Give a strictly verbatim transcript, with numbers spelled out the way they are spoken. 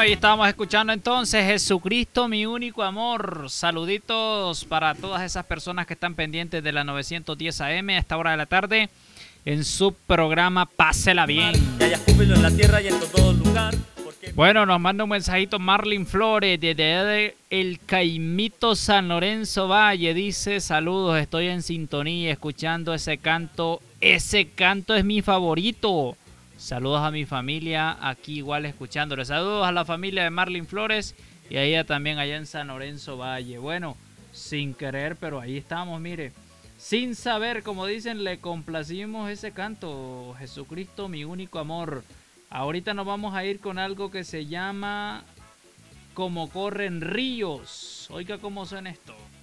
ahí estábamos escuchando entonces Jesucristo, mi único amor. Saluditos para todas esas personas que están pendientes de la novecientos diez A M a esta hora de la tarde en su programa Pásela Bien. Que haya júbilo en la tierra y en todo lugar. Porque... Bueno, nos manda un mensajito Marlin Flores desde el Caimito San Lorenzo Valle. Dice, saludos, estoy en sintonía escuchando ese canto. Ese canto es mi favorito. Saludos a mi familia aquí igual escuchándole. Saludos a la familia de Marlin Flores y a ella también allá en San Lorenzo Valle. Bueno, sin querer, pero ahí estamos, mire. Sin saber, como dicen, le complacimos ese canto. Jesucristo, mi único amor. Ahorita nos vamos a ir con algo que se llama Como corren ríos. Oiga cómo suena esto.